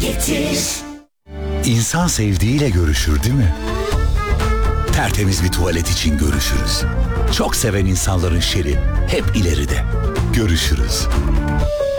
Getir. İnsan sevdiğiyle görüşür değil mi? Tertemiz bir tuvalet için görüşürüz. Çok seven insanların şeri hep ileride. Görüşürüz.